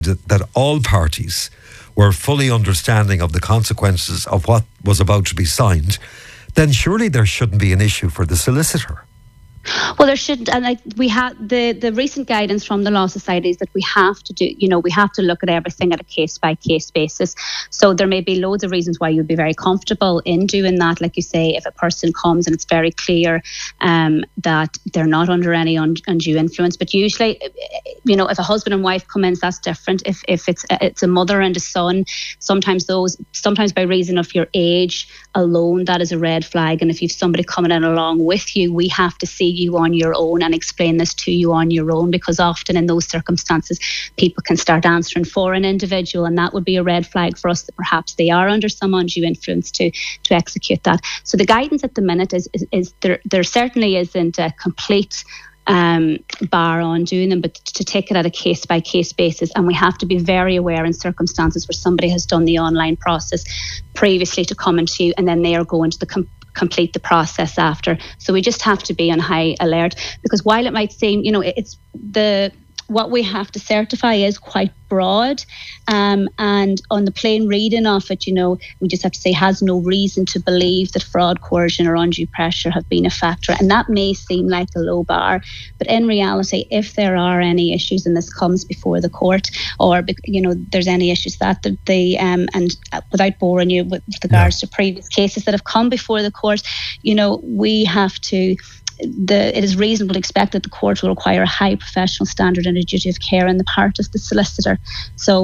that all parties were fully understanding of the consequences of what was about to be signed, then surely there shouldn't be an issue for the solicitor. Well, there shouldn't, and we have the recent guidance from the Law Society is that we have to do, we have to look at everything at a case by case basis. So there may be loads of reasons why you'd be very comfortable in doing that. Like you say, if a person comes and it's very clear that they're not under any undue influence, but usually, if a husband and wife come in, that's different. If it's a mother and a son, sometimes by reason of your age alone, that is a red flag. And if you've somebody coming in along with you, we have to see you on your own and explain this to you on your own, because often in those circumstances people can start answering for an individual, and that would be a red flag for us that perhaps they are under some undue influence to execute that. So the guidance at the minute is there certainly isn't a complete bar on doing them, but to take it at a case by case basis. And we have to be very aware in circumstances where somebody has done the online process previously to come into you, and then they are going to complete the process after. So we just have to be on high alert, because while it might seem, it's what we have to certify is quite broad, and on the plain reading of it, we just have to say has no reason to believe that fraud, coercion or undue pressure have been a factor. And that may seem like a low bar, but in reality, if there are any issues and this comes before the court, or there's any issues that they and without boring you with regards to previous cases that have come before the court, we have to it is reasonable to expect that the court will require a high professional standard and a duty of care on the part of the solicitor. So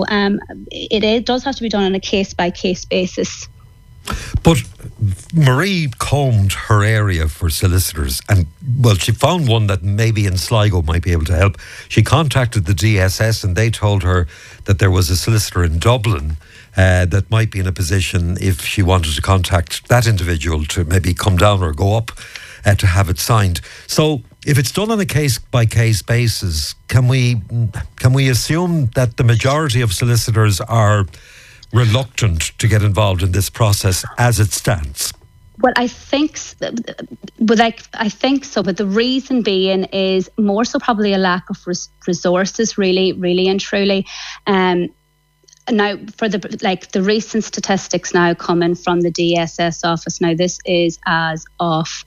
it does have to be done on a case-by-case basis. But Marie combed her area for solicitors, and she found one that maybe in Sligo might be able to help. She contacted the DSS and they told her that there was a solicitor in Dublin that might be in a position, if she wanted to contact that individual, to maybe come down or go up to have it signed. So if it's done on a case-by-case basis, can we assume that the majority of solicitors are reluctant to get involved in this process as it stands? Well, I think so, but the reason being is more so probably a lack of resources, really and truly. Now, for the recent statistics now coming from the DSS office, now this is as of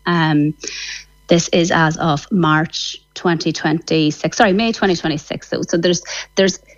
March 2026. Sorry, May 2026. So there's